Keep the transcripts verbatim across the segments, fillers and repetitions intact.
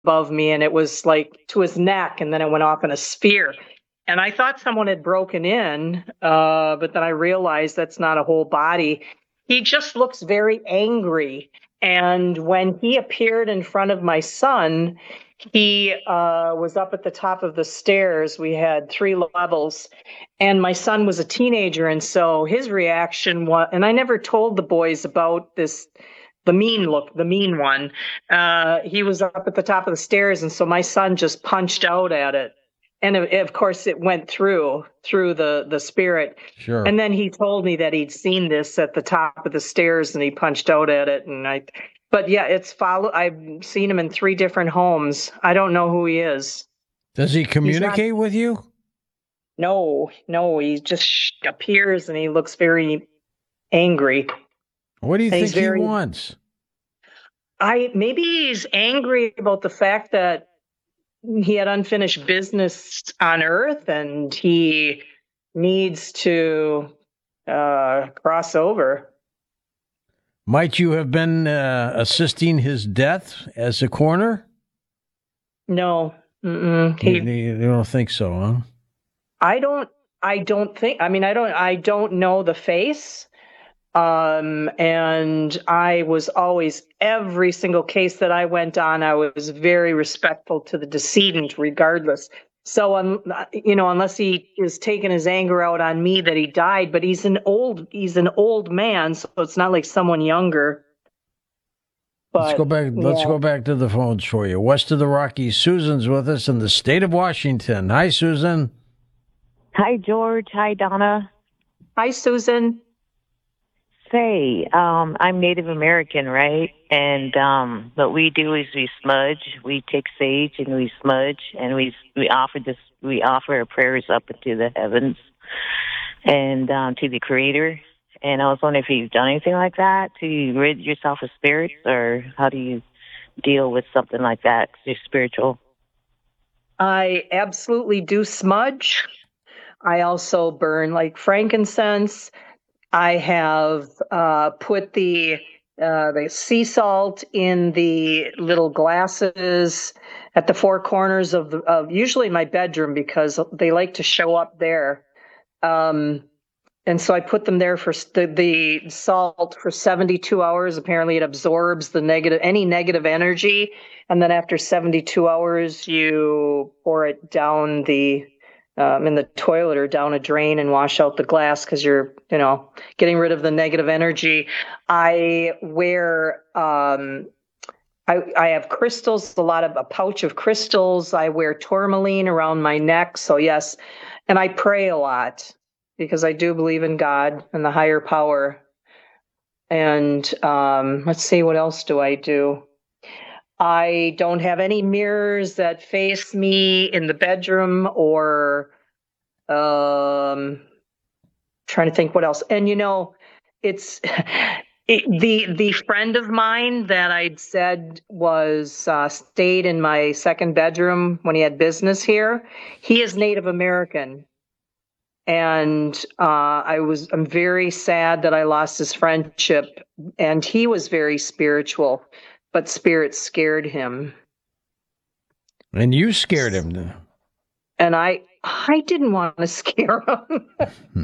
above me, and it was like to his neck, and then it went off in a sphere. And I thought someone had broken in, uh, but then I realized that's not a whole body. He just looks very angry. And when he appeared in front of my son, he uh, was up at the top of the stairs. We had three levels, and my son was a teenager. And so his reaction was, and I never told the boys about this, the mean look, the mean one. Uh, he was up at the top of the stairs, and so my son just punched out at it. And it, of course, it went through through the the spirit. Sure. And then he told me that he'd seen this at the top of the stairs, and he punched out at it. And I, but yeah, it's follow. I've seen him in three different homes. I don't know who he is. Does he communicate not, with you? No, no. He just appears, and he looks very angry. What do you and think very, he wants? I maybe he's angry about the fact that he had unfinished business on Earth, and he needs to uh, cross over. Might you have been uh, assisting his death as a coroner? No, Mm-mm. He, you, you don't think so, huh? I don't. I don't think. I mean, I don't. I don't know the face. Um, and I was always, every single case that I went on, I was very respectful to the decedent regardless. So, um, you know, unless he is taking his anger out on me that he died, but he's an old, he's an old man. So it's not like someone younger. But, let's go back. Yeah. Let's go back to the phones for you. West of the Rockies, Susan's with us in the state of Washington. Hi, Susan. Hi, George. Hi, Donna. Hi, Susan. Say, um, I'm Native American, right? And um, what we do is we smudge. We take sage and we smudge, and we we offer this. We offer our prayers up into the heavens and um, to the Creator. And I was wondering if you've done anything like that to rid yourself of spirits, or how do you deal with something like that? 'Cause you're spiritual. I absolutely do smudge. I also burn like frankincense. I have uh, put the uh, the sea salt in the little glasses at the four corners of the, of usually my bedroom, because they like to show up there. Um, and so I put them there for the, the salt for seventy-two hours. Apparently it absorbs the negative, any negative energy. And then after seventy-two hours, you pour it down the Um, in the toilet or down a drain and wash out the glass, because you're, you know, getting rid of the negative energy. I wear, um, I, I have crystals, a lot of a pouch of crystals. I wear tourmaline around my neck. So yes, and I pray a lot because I do believe in God and the higher power. And um, let's see, what else do I do? I don't have any mirrors that face me in the bedroom, or um, trying to think what else. And, you know, it's it, the the friend of mine that I'd said was uh, stayed in my second bedroom when he had business here. He is Native American. And uh, I was I'm very sad that I lost his friendship. And he was very spiritual, but spirit scared him. And you scared him. And I I didn't want to scare him.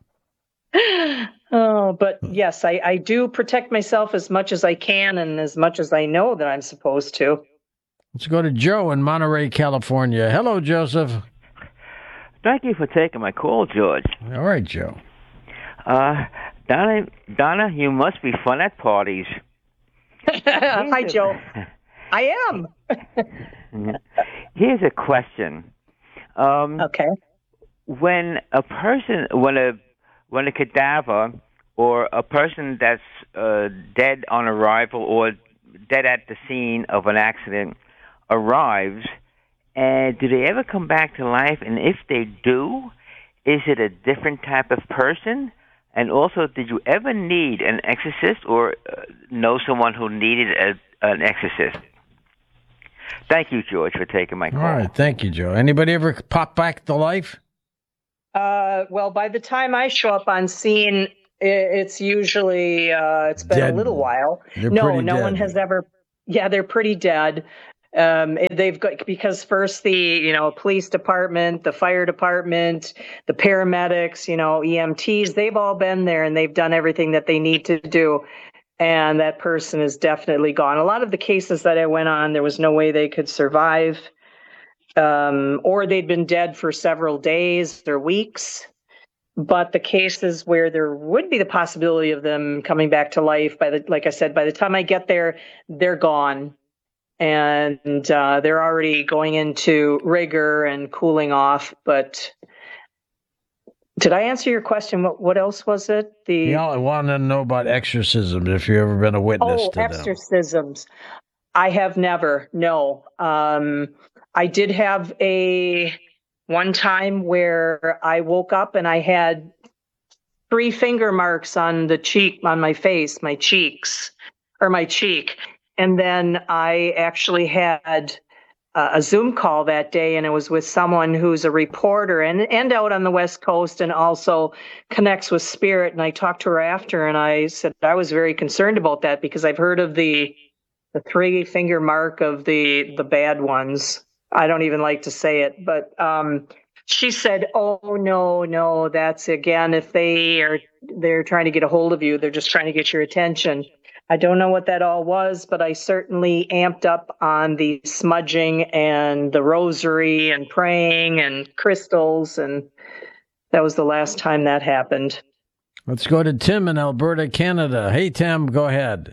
Oh, but yes, I, I do protect myself as much as I can and as much as I know that I'm supposed to. Let's go to Joe in Monterey, California. Hello, Joseph. Thank you for taking my call, George. All right, Joe. Uh, Donna, Donna, you must be fun at parties. Hi, Joe. I am. Here's a question. Um, okay. When a person, when a when a cadaver or a person that's uh, dead on arrival or dead at the scene of an accident arrives, and do they ever come back to life? And if they do, is it a different type of person? And also, did you ever need an exorcist or uh, know someone who needed a, an exorcist? Thank you, George, for taking my call. All right, thank you, Joe. Anybody ever pop back to life? Uh, well, by the time I show up on scene, it's usually uh, it's been Dead. a little while. They're no, pretty no dead. one has ever. Yeah, they're pretty dead. Um, they've got, because first the, you know, police department, the fire department, the paramedics, you know, E M Ts, they've all been there and they've done everything that they need to do. And that person is definitely gone. A lot of the cases that I went on, there was no way they could survive. Um, or they'd been dead for several days or weeks. But the cases where there would be the possibility of them coming back to life, by the, like I said, by the time I get there, they're gone. And uh, they're already going into rigor and cooling off. But did I answer your question? What, what else was it? The Yeah, I wanted to know about exorcisms, if you've ever been a witness oh, to them. exorcisms. I have never, no. Um, I did have a one time where I woke up and I had three finger marks on the cheek, on my face, my cheeks, or my cheek. And then I actually had uh, a Zoom call that day, and it was with someone who's a reporter and, and out on the West Coast and also connects with spirit. And I talked to her after, and I said I was very concerned about that because I've heard of the the three finger mark of the the bad ones. I don't even like to say it, but um, she said, "Oh no, no, that's again if they are they're trying to get a hold of you, they're just trying to get your attention." I don't know what that all was, but I certainly amped up on the smudging and the rosary and praying and crystals, and that was the last time that happened. Let's go to Tim in Alberta, Canada. Hey, Tim, go ahead.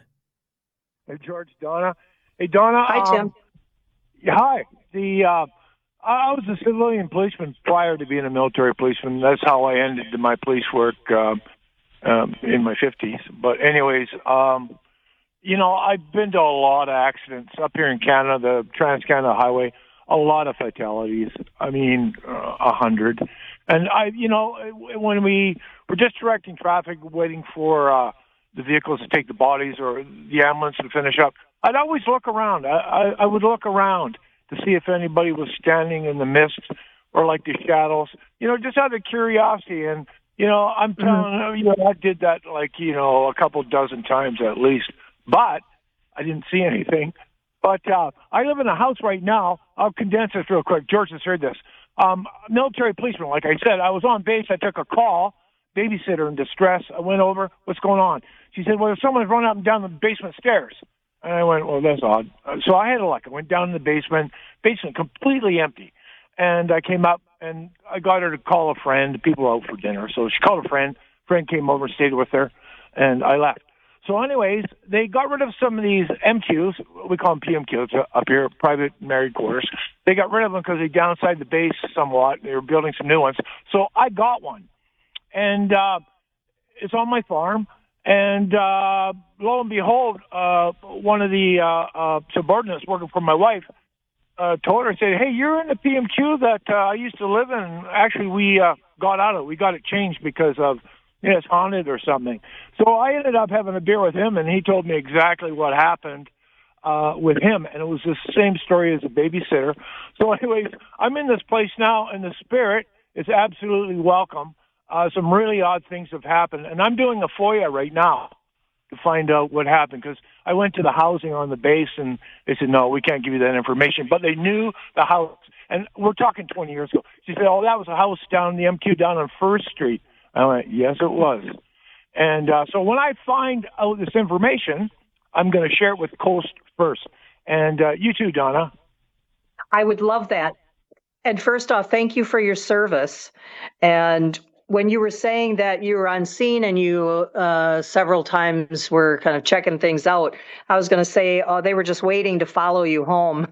Hey, George, Donna. Hey, Donna. Hi, Tim. Um, yeah, hi. The uh, I was a civilian policeman prior to being a military policeman. That's how I ended my police work uh, um, in my fifties. But anyways, um, you know, I've been to a lot of accidents up here in Canada, the Trans-Canada Highway, a lot of fatalities. I mean, uh, a hundred. And I, you know, when we were just directing traffic, waiting for uh, the vehicles to take the bodies or the ambulance to finish up, I'd always look around. I, I, I would look around to see if anybody was standing in the mist or like the shadows, you know, just out of curiosity. And, you know, I'm telling mm-hmm. you, you know, I did that like, you know, a couple dozen times at least, but I didn't see anything. But uh, I live in a house right now. I'll condense this real quick. George has heard this. Um, military policeman, like I said, I was on base. I took a call, babysitter in distress. I went over, what's going on? She said, well, someone's running up and down the basement stairs. And I went, well, that's odd. So I had a luck. I went down in the basement, basement completely empty. And I came up, and I got her to call a friend. People out for dinner. So she called a friend. Friend came over and stayed with her, and I left. So anyways, they got rid of some of these M Qs. We call them P M Qs up here, private married quarters. They got rid of them because they downsized the base somewhat. They were building some new ones. So I got one. And uh, it's on my farm. And uh, lo and behold, uh, one of the uh, uh, subordinates working for my wife uh, told her, said, hey, you're in the P M Q that uh, I used to live in. Actually, we uh, got out of it. We got it changed because of, you know, it's haunted or something. So I ended up having a beer with him, and he told me exactly what happened uh, with him. And it was the same story as a babysitter. So anyways, I'm in this place now, and the spirit is absolutely welcome. Uh, some really odd things have happened. And I'm doing a FOIA right now to find out what happened, because I went to the housing on the base, and they said, no, we can't give you that information. But they knew the house. And we're talking twenty years ago. She said, oh, that was a house down in the M Q down on First Street. I went, yes, it was. And uh, so when I find out this information, I'm going to share it with Coast first. And uh, you too, Donna. I would love that. And first off, thank you for your service. And when you were saying that you were on scene and you uh, several times were kind of checking things out, I was going to say, oh, they were just waiting to follow you home.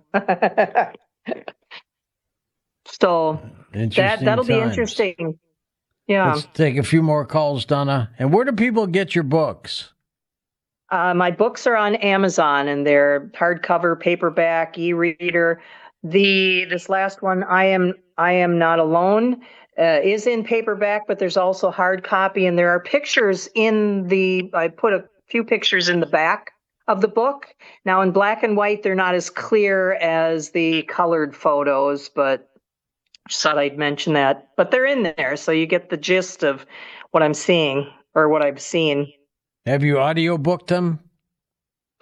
So that, that'll times. be interesting. Yeah. Let's take a few more calls, Donna. And where do people get your books? Uh, my books are on Amazon, and they're hardcover, paperback, e-reader. The this last one, I am I am not alone, uh, is in paperback, but there's also hard copy, and there are pictures in the. I put a few pictures in the back of the book. Now, in black and white, they're not as clear as the colored photos, but just thought I'd mention that. But they're in there, so you get the gist of what I'm seeing or what I've seen. Have you audiobooked them?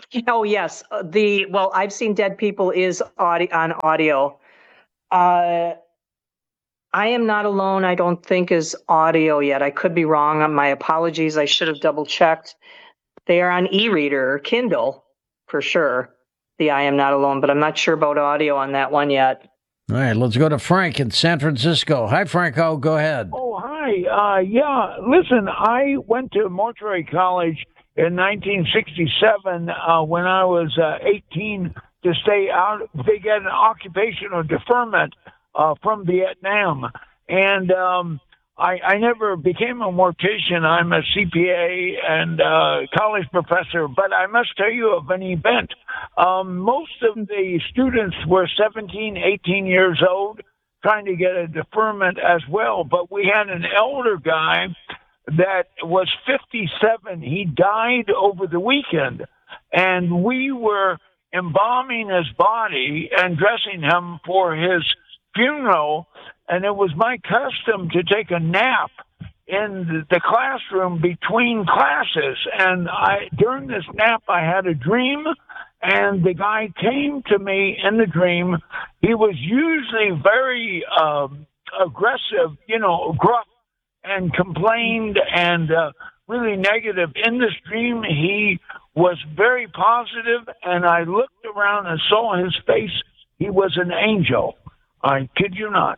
Oh yes, uh, the well, I've seen Dead People is audio on audio. Uh, I Am Not Alone, I don't think is audio yet. I could be wrong. My apologies. I should have double checked. They are on e-reader or Kindle for sure. The I Am Not Alone, but I'm not sure about audio on that one yet. All right, let's go to Frank in San Francisco. Hi, Franco. Go ahead. Oh, hi. Uh, yeah, listen, I went to Mortuary College in nineteen sixty-seven uh, when I was uh, eighteen to stay out. They get an occupational deferment uh, from Vietnam. And um, I, I never became a mortician. I'm a C P A and uh, college professor. But I must tell you of an event. Um, most of the students were seventeen, eighteen years old, trying to get a deferment as well. But we had an elder guy that was fifty-seven. He died over the weekend, and we were embalming his body and dressing him for his funeral, and it was my custom to take a nap in the classroom between classes. And I, during this nap, I had a dream, and the guy came to me in the dream. He was usually very um, aggressive, you know, gruff, and complained and uh, really negative. In this dream, he was very positive, and I looked around and saw his face. He was an angel. I kid you not.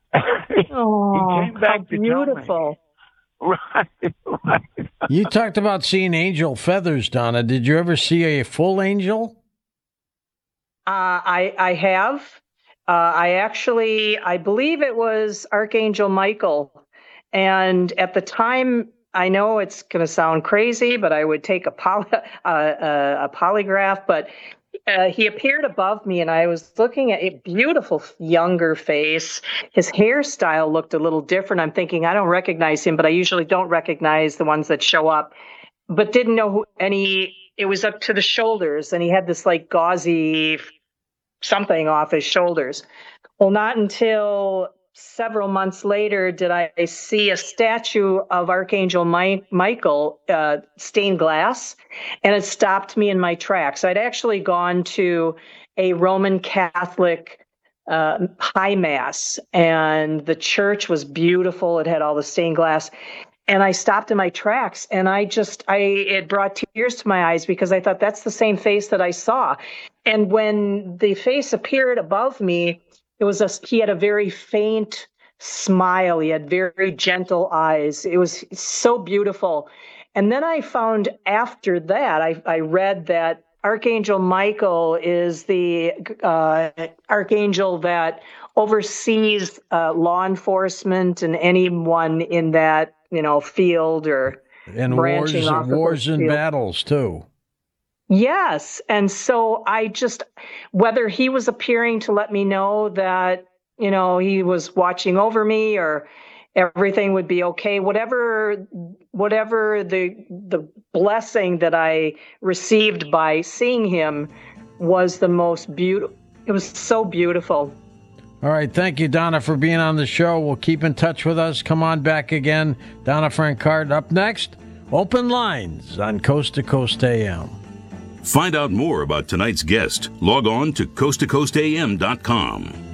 Oh, he came back how to beautiful. Right, right. You talked about seeing angel feathers, Donna. Did you ever see a full angel? Uh, I I have. Uh, I actually, I believe it was Archangel Michael. And at the time, I know it's going to sound crazy, but I would take a, poly, uh, uh, a polygraph. But uh, he appeared above me, and I was looking at a beautiful younger face. His hairstyle looked a little different. I'm thinking, I don't recognize him, but I usually don't recognize the ones that show up. But didn't know who any. It was up to the shoulders, and he had this like gauzy something off his shoulders. Well, not until several months later did I see a statue of Archangel My- Michael, uh, stained glass, and it stopped me in my tracks. I'd actually gone to a Roman Catholic uh, high mass, and the church was beautiful. It had all the stained glass. And I stopped in my tracks, and I just, I, it brought tears to my eyes because I thought that's the same face that I saw. And when the face appeared above me, it was a, he had a very faint smile. He had very gentle eyes. It was so beautiful. And then I found after that, I, I read that Archangel Michael is the uh, archangel that oversees uh, law enforcement and anyone in that, you know, field or and branching wars, off wars of and field. battles too. Yes. And so I just, whether he was appearing to let me know that, you know, he was watching over me or everything would be okay, whatever, whatever the, the blessing that I received by seeing him was the most beautiful. It was so beautiful. All right. Thank you, Donna, for being on the show. We'll keep in touch with us. Come on back again. Donna Francard up next. Open Lines on Coast to Coast A M. Find out more about tonight's guest. Log on to coast to coast a m dot com.